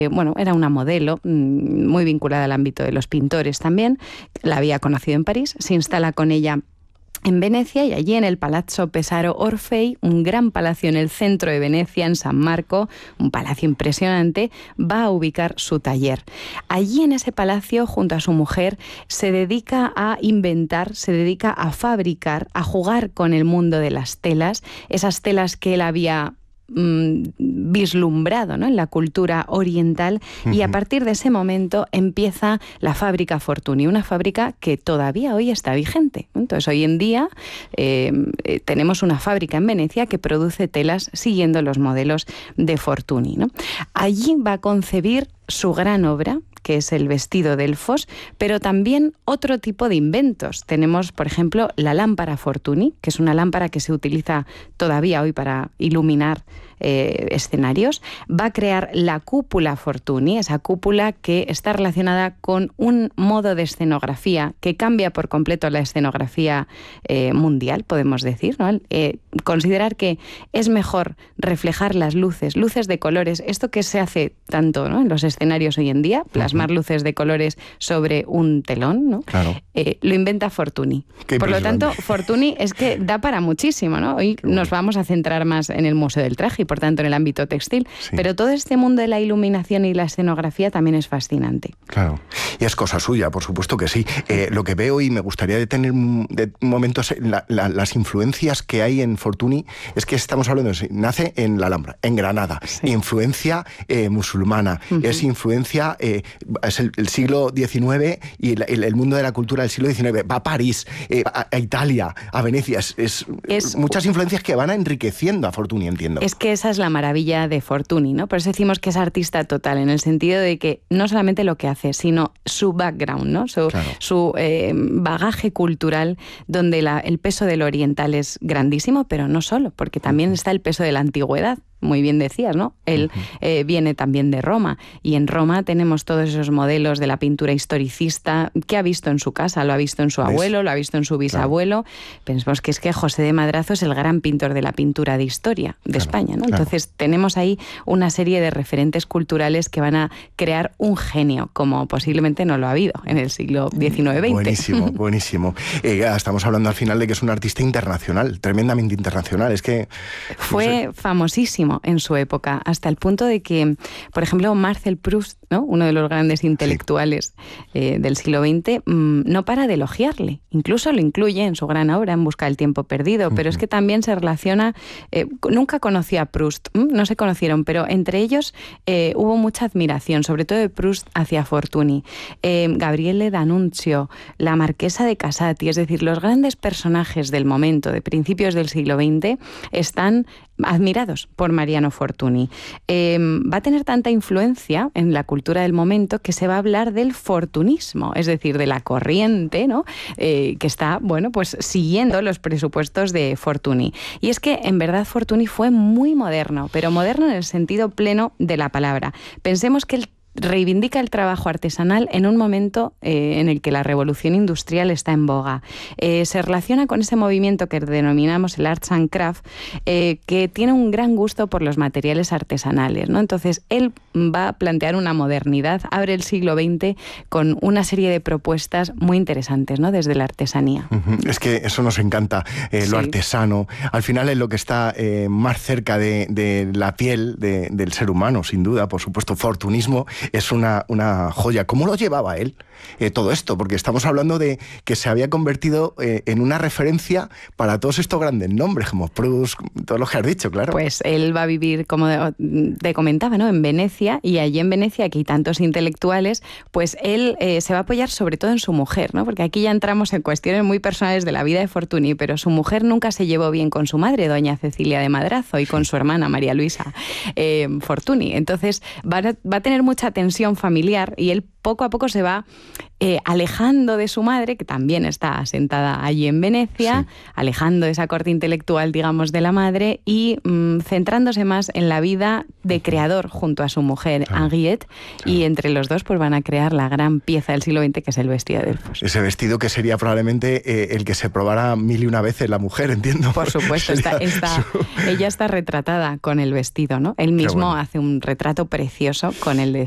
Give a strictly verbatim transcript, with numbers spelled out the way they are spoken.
Bueno, era una modelo muy vinculada al ámbito de los pintores también, la había conocido en París, se instala con ella en Venecia y allí en el Palazzo Pesaro Orfei, un gran palacio en el centro de Venecia, en San Marco, un palacio impresionante, va a ubicar su taller. Allí en ese palacio, junto a su mujer, se dedica a inventar, se dedica a fabricar, a jugar con el mundo de las telas, esas telas que él había vislumbrado, ¿no?, en la cultura oriental, uh-huh. y a partir de ese momento empieza la fábrica Fortuny, una fábrica que todavía hoy está vigente. Entonces, hoy en día eh, tenemos una fábrica en Venecia que produce telas siguiendo los modelos de Fortuny, ¿no? Allí va a concebir su gran obra, que es el vestido de Delfos, pero también otro tipo de inventos. Tenemos, por ejemplo, la lámpara Fortuny, que es una lámpara que se utiliza todavía hoy para iluminar eh, escenarios. Va a crear la cúpula Fortuny, esa cúpula que está relacionada con un modo de escenografía que cambia por completo la escenografía eh, mundial, podemos decir, ¿no? Eh, considerar que es mejor reflejar las luces, luces de colores, esto que se hace tanto, ¿no?, en los escenarios hoy en día, plasmar uh-huh. luces de colores sobre un telón, ¿no? Claro. Eh, lo inventa Fortuny. Por lo tanto, Fortuny es que da para muchísimo, ¿no? Hoy Qué nos bueno. vamos a centrar más en el Museo del Traje y, por tanto, en el ámbito textil, sí. pero todo este mundo de la iluminación y la escenografía también es fascinante. Claro. Y es cosa suya, por supuesto que sí. Eh, lo que veo, y me gustaría detener de momentos la, la, las influencias que hay en Fortuny, es que estamos hablando de, nace en la Alhambra, en Granada, sí. influencia eh, musulmana, uh-huh. es influencia, eh, es el, el siglo diecinueve y el, el, el mundo de la cultura del siglo diecinueve, va a París, eh, a, a Italia, a Venecia, es, es, es muchas influencias que van enriqueciendo a Fortuny, entiendo. Es que esa es la maravilla de Fortuny, ¿no? Por eso decimos que es artista total, en el sentido de que no solamente lo que hace, sino su background, ¿no? Su, claro. su eh, bagaje cultural, donde la, el peso del oriental es grandísimo, pero no solo, porque también uh-huh. está el peso de la antigüedad. Muy bien decías, ¿no? Él uh-huh. eh, viene también de Roma, y en Roma tenemos todos esos modelos de la pintura historicista que ha visto en su casa, lo ha visto en su abuelo, ¿ves? Lo ha visto en su bisabuelo. Claro. Pensemos que es que José de Madrazo es el gran pintor de la pintura de historia de claro, España, ¿no? Claro. Entonces tenemos ahí una serie de referentes culturales que van a crear un genio, como posiblemente no lo ha habido en el siglo diecinueve veinte. Buenísimo, buenísimo. Eh, estamos hablando al final de que es un artista internacional, tremendamente internacional. Es que fue no sé. famosísimo en su época, hasta el punto de que, por ejemplo, Marcel Proust, ¿no?, uno de los grandes intelectuales sí. eh, del siglo veinte, mmm, no para de elogiarle. Incluso lo incluye en su gran obra, En busca del tiempo perdido, uh-huh. pero es que también se relaciona, eh, nunca conocía a Proust, ¿m? no se conocieron, pero entre ellos eh, hubo mucha admiración, sobre todo de Proust hacia Fortuny. Eh, Gabriele D'Annunzio, la marquesa de Casati, es decir, los grandes personajes del momento, de principios del siglo veinte, están admirados por Mariano Fortuny. Eh, va a tener tanta influencia en la cultura del momento que se va a hablar del fortunismo, es decir, de la corriente, ¿no?, eh, que está, bueno, pues siguiendo los presupuestos de Fortuny. Y es que, en verdad, Fortuny fue muy moderno, pero moderno en el sentido pleno de la palabra. Pensemos que el reivindica el trabajo artesanal en un momento eh, en el que la revolución industrial está en boga. Eh, se relaciona con ese movimiento que denominamos el Arts and Craft, eh, que tiene un gran gusto por los materiales artesanales, ¿no? Entonces, él va a plantear una modernidad, abre el siglo veinte con una serie de propuestas muy interesantes, ¿no?, desde la artesanía. Uh-huh. Es que eso nos encanta, eh, lo sí. artesano. Al final es lo que está eh, más cerca de, de la piel de, del ser humano, sin duda, por supuesto. Fortunismo es una, una joya. ¿Cómo lo llevaba él eh, todo esto? Porque estamos hablando de que se había convertido eh, en una referencia para todos estos grandes nombres, como Proust, todos los que has dicho, claro. Pues él va a vivir, como te comentaba, ¿no?, en Venecia, y allí en Venecia, que hay tantos intelectuales, pues él eh, se va a apoyar sobre todo en su mujer, ¿no? Porque aquí ya entramos en cuestiones muy personales de la vida de Fortuny, pero su mujer nunca se llevó bien con su madre, doña Cecilia de Madrazo, y con su hermana María Luisa eh, Fortuny. Entonces va a, va a tener mucha tensión familiar, y él poco a poco se va eh, alejando de su madre, que también está asentada allí en Venecia, sí. alejando esa corte intelectual, digamos, de la madre, y mmm, centrándose más en la vida de creador junto a su mujer, claro. Henriette, claro. y entre los dos pues van a crear la gran pieza del siglo veinte, que es el vestido de Delfos. Ese vestido que sería probablemente eh, el que se probara mil y una veces la mujer, entiendo. Por supuesto, está, está, su... ella está retratada con el vestido, ¿no? Él mismo bueno. hace un retrato precioso con el de